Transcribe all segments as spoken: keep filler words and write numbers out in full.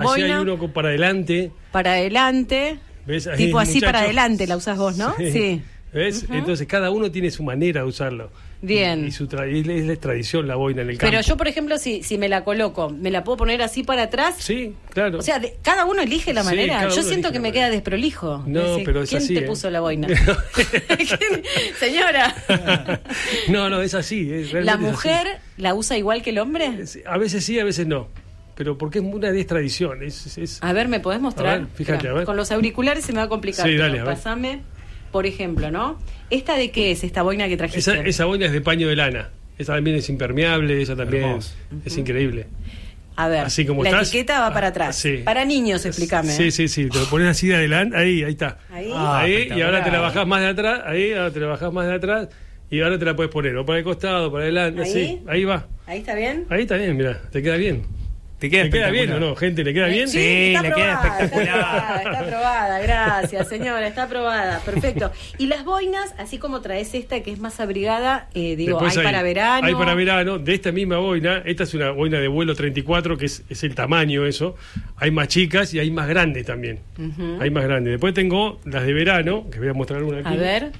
boina. hay uno con- para adelante. Para adelante. ¿Ves? Ahí, Tipo así muchachos. para adelante la usás vos, ¿no? Sí. Sí. ¿Ves? Ujú. Entonces cada uno tiene su manera de usarlo. Bien. Y, y su tra- y es la tradición la boina en el campo. Pero yo, por ejemplo, si, si me la coloco, ¿me la puedo poner así para atrás? Sí, claro. O sea, de- cada uno elige la Sí, manera. cada Yo uno siento elige que la me manera. queda desprolijo. No, Decir, pero es ¿quién así, te ¿eh? puso la boina? ¿Quién? Señora. no, no, es así. Es, ¿La realmente es mujer la usa igual que el hombre? así. A veces sí, a veces no. Pero porque es una es tradición. Es, es- es- A ver, ¿me podés mostrar? A ver, fíjate, Espera, a ver. Con los auriculares se me va a complicar. Sí, pero dale, a ver. Pasame, por ejemplo, ¿no? ¿Esta de qué es, esta boina que trajiste? esa, esa boina es de paño de lana. Esa también es impermeable, esa también Hermoso. es increíble. A ver, Así como la estás. etiqueta va para atrás. Sí. Para niños, explícame. Sí, sí, sí. Te lo pones así de adelante. Ahí, ahí está. Ahí. Ah, ahí, y espectacular. ahora te la bajás más de atrás. Ahí, ahora te la bajás más de atrás. Y ahora te la puedes poner o para el costado, para adelante. Ahí. Así. Ahí va. ¿Ahí está bien? Ahí está bien, mira. Te queda bien. ¿Te queda, ¿Te queda bien o espectacular? no, gente? ¿Le queda bien? Sí, está le queda aprobada, espectacular. Está aprobada, está aprobada, gracias, señora, está aprobada, perfecto. Y las boinas, así como traes esta que es más abrigada, eh, digo, Después hay, para verano. Hay para verano, de esta misma boina. Esta es una boina de vuelo treinta y cuatro, que es, es el tamaño eso. Hay más chicas y hay más grandes también. Ujú. Hay más grandes. Después tengo las de verano, que voy a mostrar una aquí. A ver.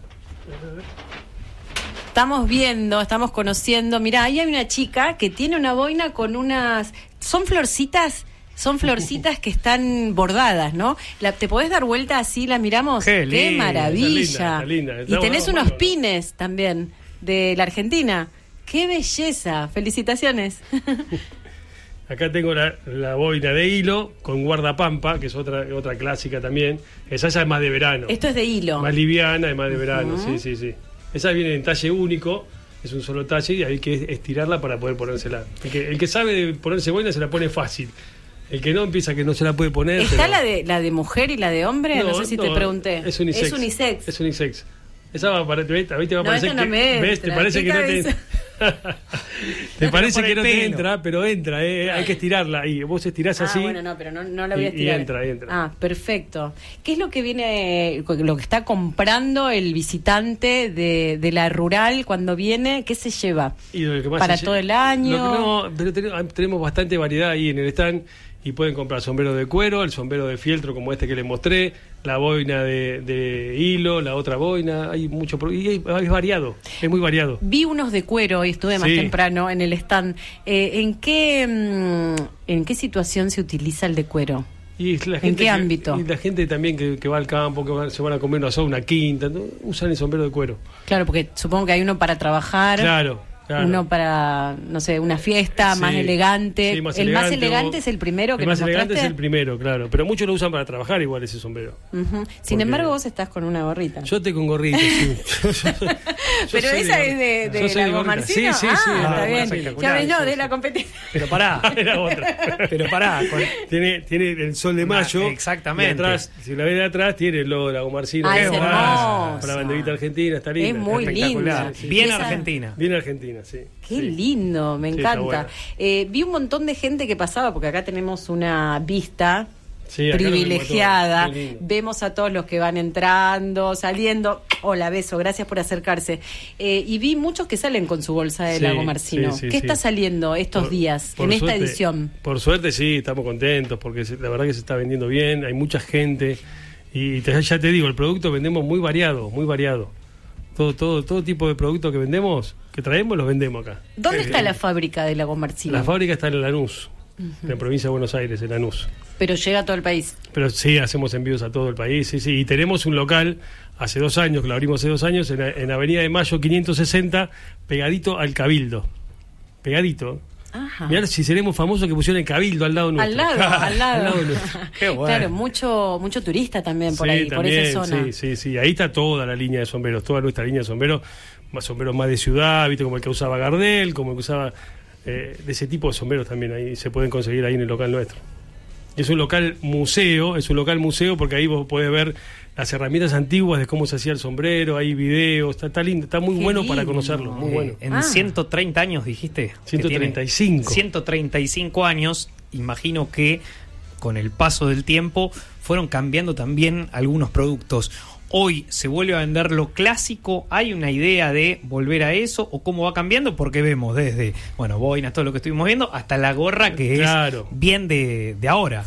Estamos viendo, estamos conociendo. Mirá, ahí hay una chica que tiene una boina con unas... Son florcitas, son florcitas que están bordadas, ¿no? La, ¿Te podés dar vuelta así? ¿La miramos? Qué linda, maravilla! está linda, está linda. Y tenés Está unos bueno. pines también de la Argentina. ¡Qué belleza! Felicitaciones. Acá tengo la, la boina de hilo con guardapampa, que es otra otra clásica también. Esa ya es más de verano. Esto es de hilo. Más liviana, es más de verano, Ujú. sí, sí, sí. Esa viene en talle único, es un solo talle y hay que estirarla para poder ponérsela. El que, el que sabe de ponerse boina se la pone fácil. El que no empieza que no se la puede poner. ¿Está pero- la de la de mujer y la de hombre? No, sé si te no, pregunté. Es unisex. Es unisex. Es unisex. Esa va para, ¿ves? A mí te va a No, parecer esta no que me ¿ves? Te entra. parece ¿Qué que no te cabeza? te parece por que el no te pelo. entra, pero entra, eh, hay que estirarla ahí. Vos estirás Ah, así. bueno, no, pero no, no la voy a y- y estirar. entra, y entra. Ah, perfecto. ¿Qué es lo que viene, lo que está comprando el visitante de, de la rural cuando viene? ¿Qué se lleva? Y lo que más ¿Para se- todo el año? Lo que no, pero tenemos, tenemos bastante variedad ahí en el stand y pueden comprar sombrero de cuero, el sombrero de fieltro como este que les mostré, la boina de, de hilo, la otra boina, hay mucho pro- y hay- es variado, es muy variado. Vi unos de cuero y estuve más Sí. temprano en el stand. Eh, ¿En qué mm, en qué situación se utiliza el de cuero? Y la ¿En gente qué que- ámbito? Y la gente también que, que va al campo, que va- se van a comer una asado, una quinta, ¿no? Usan el sombrero de cuero. Claro, porque supongo que hay uno para trabajar. Claro, claro. Uno para, no sé, una fiesta Sí, más elegante. sí, más el más elegante, elegante o- es el primero que el más nos elegante es mostraste. el primero, claro. Pero muchos lo usan para trabajar igual ese sombrero. Ujú. Sin Porque- embargo, vos estás con una gorrita. Yo te con gorrito, sí. Yo soy- yo Pero soy esa de- es de, de yo soy de Lago gorrita. Marcino. Sí, sí, ah, sí. está Ah, bien. espectacular, Ya ven yo sí, de sí. la competencia. Pero pará, Era otra. pero pará. con- Tiene, tiene el sol de Una- mayo. exactamente. Y atrás, si la ves de atrás, tiene el logo de Lago Marcino. Ah, que es va hermosa. Con la banderita argentina, está linda. Es muy espectacular. linda. Sí, Bien Esa- Argentina. Bien argentina, sí. Qué Sí. lindo, me Sí, está encanta. buena. Eh, vi un montón de gente que pasaba, porque acá tenemos una vista Sí, acá lo vemos privilegiada. todo, muy lindo. Vemos a todos los que van entrando, saliendo. Hola, beso, gracias por acercarse. Eh, y vi muchos que salen con su bolsa de Sí, Lago Marcino. sí, sí, ¿Qué sí. está saliendo estos Por- días, por en esta suerte- edición? Por suerte sí, estamos contentos porque se- la verdad que se está vendiendo bien, hay mucha gente y te- ya te digo, el producto vendemos muy variado, muy variado. Todo todo todo tipo de productos que vendemos, que traemos, los vendemos acá. ¿Dónde Eh, está la fábrica de Lago Marcino? La fábrica está en Lanús, en la provincia de Buenos Aires, en Lanús. Pero llega a todo el país. Pero sí, hacemos envíos a todo el país, sí, sí. Y tenemos un local, hace dos años, que lo abrimos hace dos años, en, en Avenida de Mayo quinientos sesenta, pegadito al Cabildo. Pegadito. Ajá. Mirá si seremos famosos que pusieron el Cabildo al lado nuestro. Al lado, al lado. Al lado nuestro. Qué bueno. Claro, mucho, mucho turista también por Sí, ahí, por esa zona. Sí, sí, sí. Ahí está toda la línea de sombreros, toda nuestra línea de sombreros, más sombreros más de ciudad, viste, como el que usaba Gardel, como el que usaba eh, de ese tipo de sombreros también ahí se pueden conseguir ahí en el local nuestro. Y es un local museo, es un local museo porque ahí vos podés ver las herramientas antiguas de cómo se hacía el sombrero, hay videos, está, está lindo, está muy Qué bueno para lindo. conocerlo, muy Eh, bueno. En Ah. ciento treinta años dijiste. que ciento treinta y cinco. tiene ciento treinta y cinco años. Imagino que con el paso del tiempo fueron cambiando también algunos productos. Hoy se vuelve a vender lo clásico. ¿Hay una idea de volver a eso o cómo va cambiando? Porque vemos desde, bueno, boinas, todo lo que estuvimos viendo, hasta la gorra que Claro. es bien de, de ahora.